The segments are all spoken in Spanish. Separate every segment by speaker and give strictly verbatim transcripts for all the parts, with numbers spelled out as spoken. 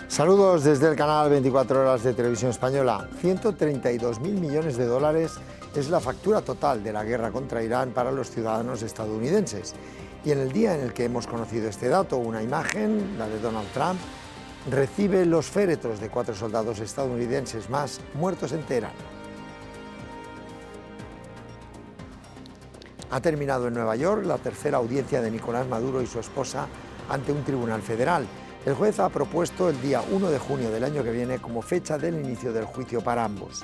Speaker 1: Saludos desde el canal veinticuatro horas de Televisión Española. ciento treinta y dos mil millones de dólares es la factura total de la guerra contra Irán para los ciudadanos estadounidenses. Y en el día en el que hemos conocido este dato, una imagen, la de Donald Trump, recibe los féretros de cuatro soldados estadounidenses más muertos en Teherán. Ha terminado en Nueva York la tercera audiencia de Nicolás Maduro y su esposa ante un tribunal federal. El juez ha propuesto el día uno de junio del año que viene como fecha del inicio del juicio para ambos.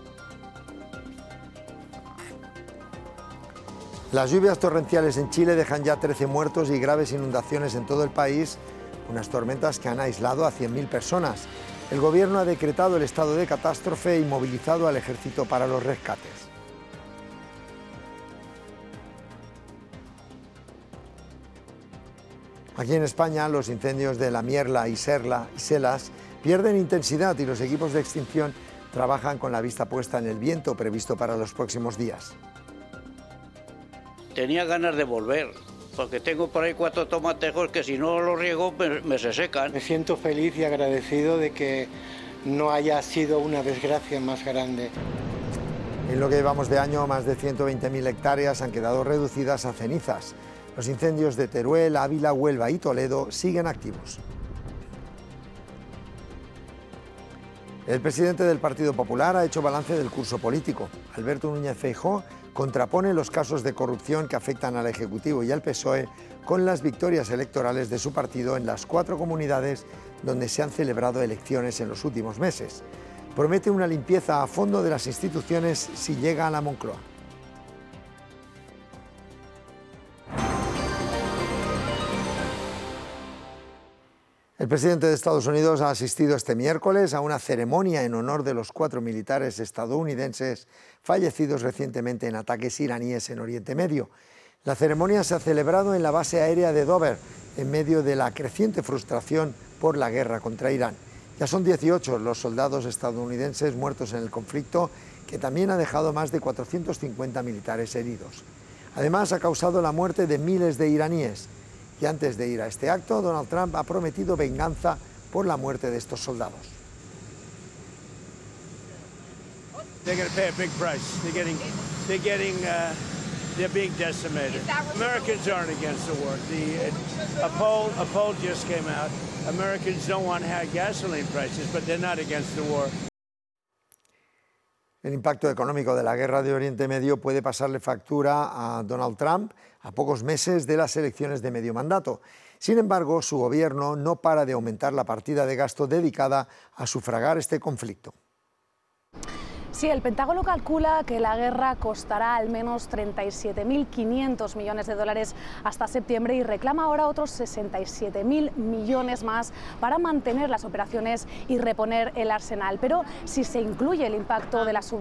Speaker 1: Las lluvias torrenciales en Chile dejan ya trece muertos y graves inundaciones en todo el país, unas tormentas que han aislado a cien mil personas. El gobierno ha decretado el estado de catástrofe y movilizado al ejército para los rescates. Aquí en España, los incendios de La Mierla y Serla y Selas pierden intensidad y los equipos de extinción trabajan con la vista puesta en el viento previsto para los próximos días.
Speaker 2: Tenía ganas de volver, porque tengo por ahí cuatro tomatejos que si no los riego me, me se secan.
Speaker 3: Me siento feliz y agradecido de que no haya sido una desgracia más grande.
Speaker 1: En lo que llevamos de año, más de ciento veinte mil hectáreas han quedado reducidas a cenizas. Los incendios de Teruel, Ávila, Huelva y Toledo siguen activos. El presidente del Partido Popular ha hecho balance del curso político. Alberto Núñez Feijóo contrapone los casos de corrupción que afectan al Ejecutivo y al P S O E con las victorias electorales de su partido en las cuatro comunidades donde se han celebrado elecciones en los últimos meses. Promete una limpieza a fondo de las instituciones si llega a la Moncloa. El presidente de Estados Unidos ha asistido este miércoles a una ceremonia en honor de los cuatro militares estadounidenses fallecidos recientemente en ataques iraníes en Oriente Medio. La ceremonia se ha celebrado en la base aérea de Dover, en medio de la creciente frustración por la guerra contra Irán. Ya son dieciocho los soldados estadounidenses muertos en el conflicto, que también ha dejado más de cuatrocientos cincuenta militares heridos. Además, ha causado la muerte de miles de iraníes. Y antes de ir a este acto, Donald Trump ha prometido venganza por la muerte de estos soldados.
Speaker 4: They're going to pay a big price. They're getting, they're getting, uh, they're being decimated. Americans aren't against the war. The, uh, a poll, a poll just came out. Americans don't want high gasoline prices, but they're not against the war.
Speaker 1: El impacto económico de la guerra de Oriente Medio puede pasarle factura a Donald Trump a pocos meses de las elecciones de medio mandato. Sin embargo, su gobierno no para de aumentar la partida de gasto dedicada a sufragar este conflicto.
Speaker 5: Sí, el Pentágono calcula que la guerra costará al menos treinta y siete mil quinientos millones de dólares hasta septiembre y reclama ahora otros sesenta y siete mil millones más para mantener las operaciones y reponer el arsenal. Pero si se incluye el impacto de la subida